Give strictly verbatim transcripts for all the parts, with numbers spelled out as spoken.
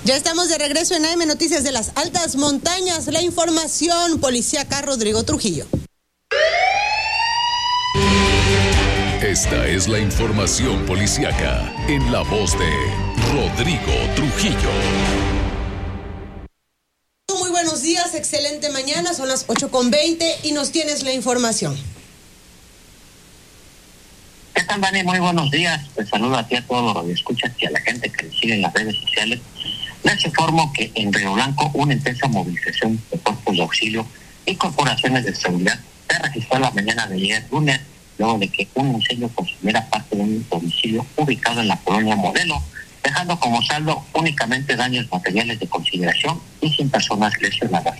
Ya estamos de regreso en A M Noticias de las Altas Montañas. La información policíaca, Rodrigo Trujillo. Esta es la información policíaca en la voz de Rodrigo Trujillo. Muy buenos días, excelente mañana, son las ocho con veinte y nos tienes la información. ¿Qué tal, Dani? Muy buenos días. Te saludo a ti, a todos los radioescuchas y a la gente que nos sigue en las redes sociales. Les informo que en Río Blanco una intensa movilización de cuerpos de auxilio y corporaciones de seguridad se registró la mañana de ayer lunes, luego de que un incendio consumiera parte de un domicilio ubicado en la colonia Modelo, dejando como saldo únicamente daños materiales de consideración y sin personas lesionadas.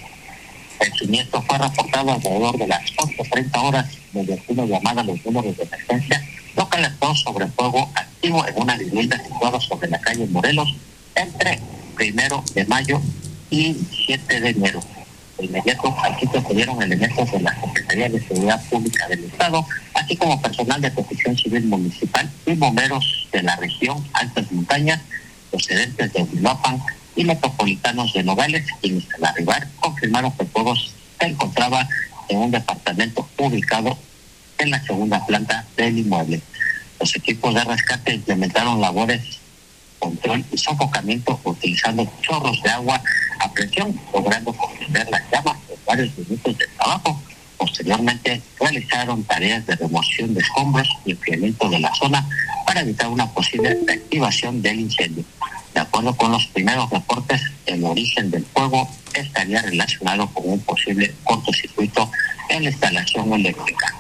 El siniestro fue reportado alrededor de las once treinta horas mediante una llamada a los números de emergencia, lo que alertó sobre fuego activo en una vivienda situada sobre la calle Morelos entre primero de mayo y siete de enero. De inmediato al sitio acudieron elementos de la Secretaría de Seguridad Pública del Estado, así como personal de Protección Civil Municipal y bomberos de la región Altas Montañas, procedentes de Huilopan y metropolitanos de Nogales, quienes al arribar confirmaron que el fuego se encontraba en un departamento ubicado en la segunda planta del inmueble. Los equipos de rescate implementaron labores control y sofocamiento utilizando chorros de agua a presión, logrando contener las llamas por varios minutos de trabajo. Posteriormente realizaron tareas de remoción de escombros y enfriamiento de la zona para evitar una posible reactivación del incendio. De acuerdo con los primeros reportes, el origen del fuego estaría relacionado con un posible cortocircuito en la instalación eléctrica.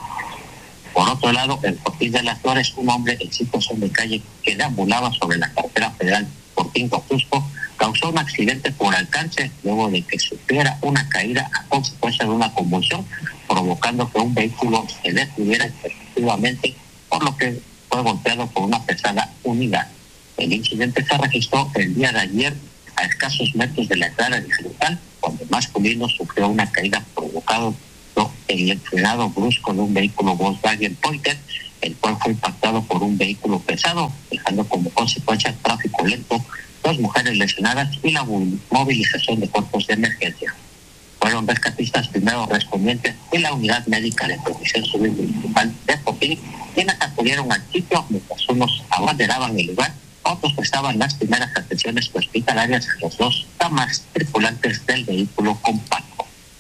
Por otro lado, en Fortín de las Flores, un hombre en situación de calle que deambulaba sobre la carretera federal Fortín-Cojusco causó un accidente por alcance luego de que sufriera una caída a consecuencia de una convulsión, provocando que un vehículo se detuviera efectivamente, por lo que fue golpeado por una pesada unidad. El incidente se registró el día de ayer a escasos metros de la entrada del hospital, cuando el masculino sufrió una caída provocada el frenado brusco de un vehículo Volkswagen Pointer, el cual fue impactado por un vehículo pesado, dejando como consecuencia tráfico lento, dos mujeres lesionadas y la movilización de cuerpos de emergencia. Fueron rescatistas primeros respondientes y la unidad médica de Protección Civil Municipal de Fortín, quienes acudieron al sitio mientras unos abanderaban el lugar, otros prestaban las primeras atenciones hospitalarias a los dos damas tripulantes del vehículo compacto.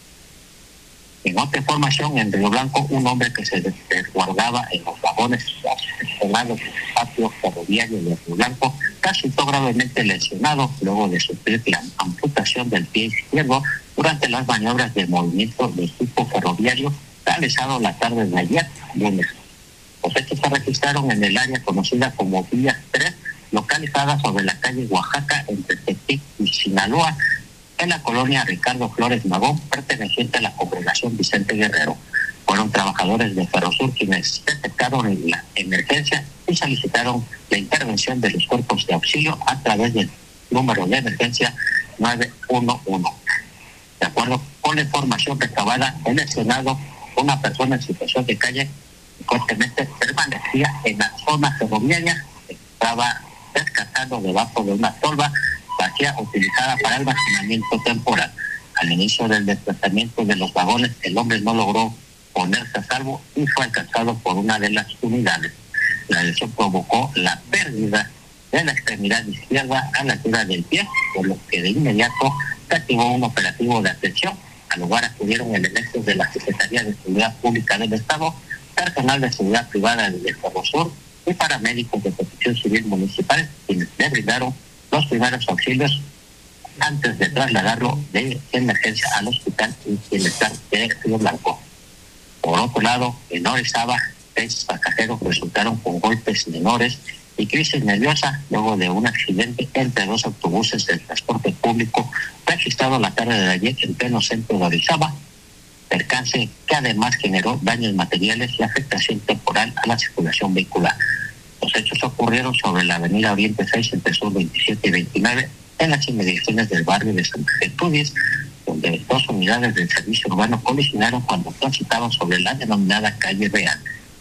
En otra información, en Río Blanco, un hombre que se resguardaba en los vagones estacionados en el patio ferroviario de Río Blanco resultó gravemente lesionado luego de sufrir la amputación del pie izquierdo durante las maniobras de movimiento del equipo ferroviario realizado la tarde de ayer, lunes. Los hechos se registraron en el área conocida como Vías tres, localizada sobre la calle Oaxaca entre Tepic y Sinaloa, en la colonia Ricardo Flores Magón, perteneciente a la congregación Vicente Guerrero. Fueron trabajadores de Ferrosur quienes detectaron la emergencia y solicitaron la intervención de los cuerpos de auxilio a través del número de emergencia nueve uno uno. De acuerdo con la información recabada, el lesionado, una persona en situación de calle, fuertemente permanecía en la zona ferroviaria, estaba descansando debajo de una tolva vacía utilizada para almacenamiento temporal. Al inicio del desplazamiento de los vagones, el hombre no logró ponerse a salvo y fue alcanzado por una de las unidades. La lesión provocó la pérdida de la extremidad izquierda a la altura del pie, por lo que de inmediato se activó un operativo de atención. Al lugar acudieron elementos de la Secretaría de Seguridad Pública del Estado, personal de seguridad privada del Ferrosur y paramédicos de Protección Civil Municipal, quienes le brindaron los primeros auxilios antes de trasladarlo de emergencia al hospital y bienestar de Río Blanco. Por otro lado, en Orizaba, seis pasajeros resultaron con golpes menores y crisis nerviosa luego de un accidente entre dos autobuses del transporte público registrado la tarde de ayer en pleno centro de Orizaba, percance que además generó daños materiales y afectación temporal a la circulación vehicular. Los hechos ocurrieron sobre la avenida Oriente seis entre sur veintisiete y veintinueve en las inmediaciones del barrio de Santa Gertrudis, donde dos unidades del servicio urbano colisionaron cuando transitaban sobre la denominada calle Real.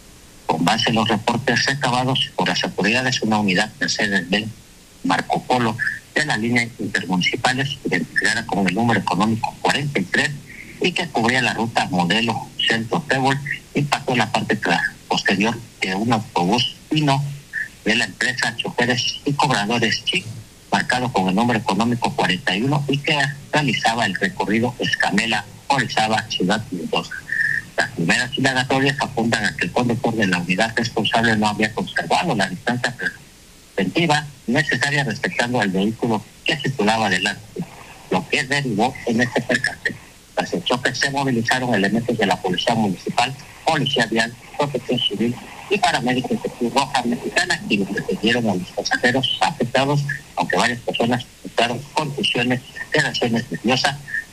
Con base en los reportes recabados por las autoridades, una unidad Mercedes-Benz Marco Polo de las líneas intermunicipales, identificada con el número económico cuarenta y tres, y que cubría la ruta modelo Centro-Tébol, impactó la parte posterior de un autobús fino de la empresa Choferes y Cobradores Chic, marcado con el número económico cuarenta y uno, y que realizaba el recorrido Escamela, Orizaba, Ciudad Mendoza. Las primeras indagatorias apuntan a que el conductor de la unidad responsable no había conservado la distancia preventiva necesaria respectando al vehículo que circulaba adelante, lo que derivó en este percance. Tras el choque se movilizaron elementos de la Policía Municipal, Policía Vial, Protección Civil y paramédicos de Cruz Roja Mexicana, quienes defendieron a los pasajeros afectados, aunque varias personas presentaron contusiones, reacciones nerviosas,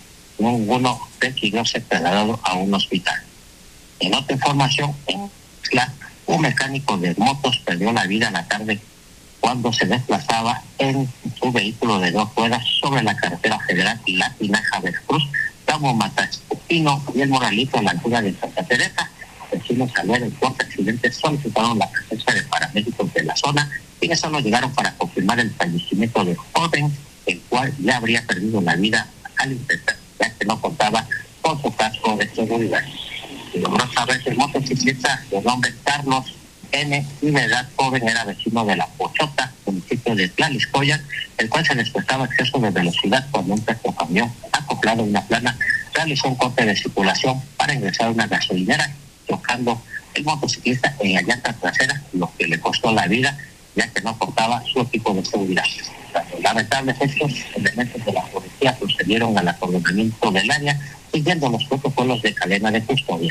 ninguno decidió ser trasladado a un hospital. En otra información, en Ixtla, un mecánico de motos perdió la vida la tarde cuando se desplazaba en su vehículo de dos ruedas sobre la carretera federal La Tinaja Veracruz, Ramo Matazpino y el Moralito a la altura de Santa Teresa. Vecinos al ver el fuerte accidente solicitaron la presencia de paramédicos de la zona, quienes solo llegaron para confirmar el fallecimiento del joven, el cual ya habría perdido la vida al intentar, ya que no contaba con su casco de seguridad. Y logró saber que el motociclista de nombre Carlos N y de edad joven era vecino de La Pochota, municipio de Tlaliscoya, el cual se despertaba exceso de velocidad cuando un pequeño camión acoplado a una plana realizó un corte de circulación para ingresar a una gasolinera, chocando el motociclista en la llanta trasera, lo que le costó la vida, ya que no contaba su equipo de seguridad. Tras los lamentables hechos, elementos de la policía procedieron al acordonamiento del área, siguiendo los protocolos de cadena de custodia.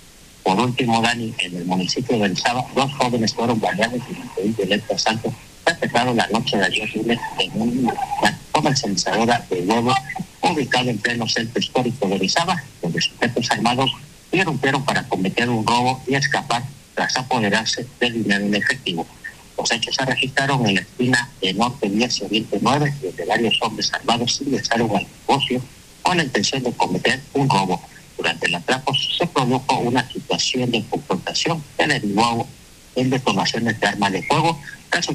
Por último, Dani, en el municipio de Orizaba, dos jóvenes fueron baleados durante un violento asalto perpetrado la noche de ayer lunes en una comercializadora de huevos ubicado en pleno centro histórico de Orizaba, donde sujetos armados irrumpieron para cometer un robo y escapar tras apoderarse del dinero en efectivo. Los hechos se registraron en la esquina de Norte diez y Oriente nueve, donde varios hombres armados ingresaron al negocio con la intención de cometer un robo. Durante el atraco se produjo una situación de confrontación que derivó en detonaciones de arma de fuego,